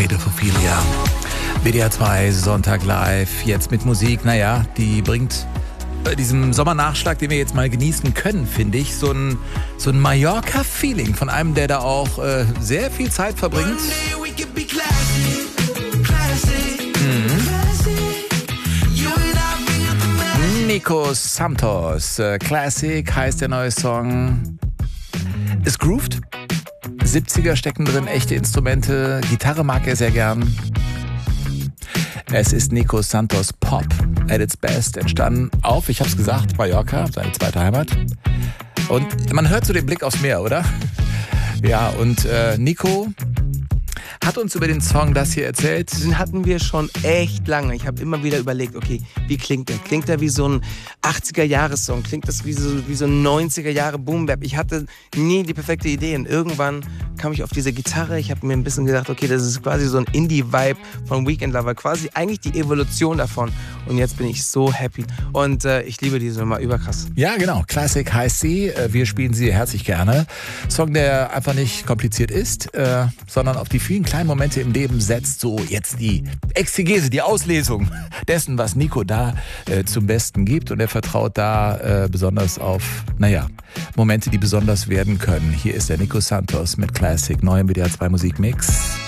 Pädophilia. WDR 2 Sonntag live, jetzt mit Musik, naja, die bringt bei diesem Sommernachschlag, den wir jetzt mal genießen können, finde ich, so ein Mallorca-Feeling von einem, der da auch sehr viel Zeit verbringt. Nico Santos, Classic heißt der neue Song. Es grooved. 70er stecken drin, echte Instrumente, Gitarre mag er sehr gern. Es ist Nico Santos Pop at its best, entstanden auf, ich hab's gesagt, Mallorca, seine zweite Heimat. Und man hört so den Blick aufs Meer, oder? Ja, und Nico hat uns über den Song das hier erzählt. Den hatten wir schon echt lange. Ich habe immer wieder überlegt, okay, wie klingt der? Klingt der wie so ein 80er-Jahres-Song? Klingt das wie so ein 90er-Jahre-Boom-Bap? Ich hatte nie die perfekte Idee. Und irgendwann kam ich auf diese Gitarre. Ich habe mir ein bisschen gedacht, okay, das ist quasi so ein Indie-Vibe von Weekend Lover. Quasi eigentlich die Evolution davon. Und jetzt bin ich so happy. Und ich liebe diese Nummer überkrass. Ja, genau. Classic heißt sie. Wir spielen sie herzlich gerne. Song, der einfach nicht kompliziert ist, sondern auf die vielen kleinen Momente im Leben setzt. So jetzt die Exegese, die Auslesung dessen, was Nico da zum Besten gibt. Und er vertraut da besonders auf, Momente, die besonders werden können. Hier ist der Nico Santos mit Classic, neuem WDR 2 Musikmix.